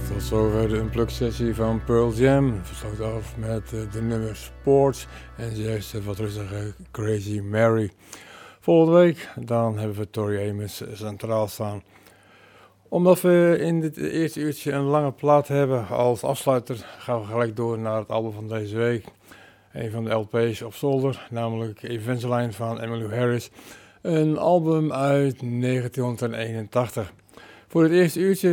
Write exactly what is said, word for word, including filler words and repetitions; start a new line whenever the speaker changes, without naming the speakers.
Tot zover de Unplugged sessie van Pearl Jam. Versloot af met uh, de nummer Sports en juist uh, wat rustige Crazy Mary. Volgende week dan hebben we Tori Amos centraal staan. Omdat we in dit eerste uurtje een lange plaat hebben als afsluiter, gaan we gelijk door naar het album van deze week. Een van de L P's op zolder, namelijk Evangeline van Emmylou Harris. Een album uit negentien eenentachtig. Voor het eerste uurtje